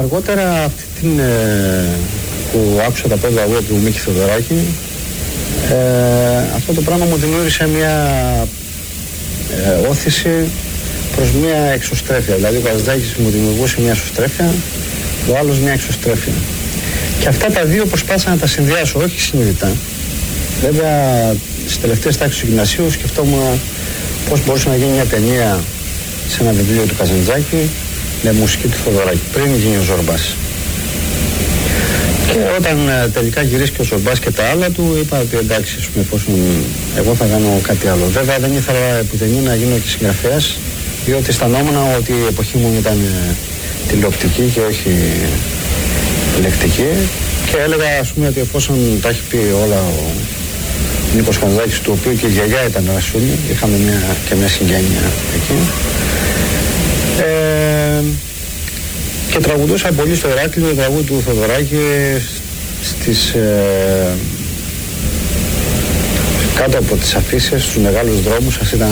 Αργότερα αυτή που άκουσα τα πρώτα λόγια του Μίκη Θεοδωράκη, αυτό το πράγμα μου δημιούργησε μια όθηση προς μια εξωστρέφεια. Δηλαδή ο Καζαντζάκης μου δημιουργούσε μια εσωστρέφεια, ο άλλος μια εξωστρέφεια. Και αυτά τα δύο προσπάθησα να τα συνδυάσω, όχι συνειδητά. Βέβαια, στις τελευταίες τάξεις του γυμνασίου σκεφτόμουν πώς μπορούσε να γίνει μια ταινία σε ένα βιβλίο του Καζαντζάκη με μουσική του Θεοδωράκη, πριν γίνει ο Ζορμπάς. Και όταν τελικά γυρίστηκε ο Ζορμπάς και τα άλλα του, είπα ότι εντάξει, εφόσον εγώ θα κάνω κάτι άλλο. Βέβαια, δεν ήθελα επουδενή να γίνω και συγγραφέας, διότι αισθανόμουν ότι η εποχή μου ήταν τηλεοπτική και όχι λεκτική. Και έλεγα, ας πούμε, ότι εφόσον τα έχει πει όλα ο Νίκος Καζαντζάκης, του οποίου και η γιαγιά ήταν Ρασούλη, είχαμε και μια συγγένεια εκεί. Και τραγουδούσα πολύ στο Ηράκλειο, το τραγούδι του Θεοδωράκη κάτω από τις αφήσεις, στους μεγάλους δρόμους. Σας ήταν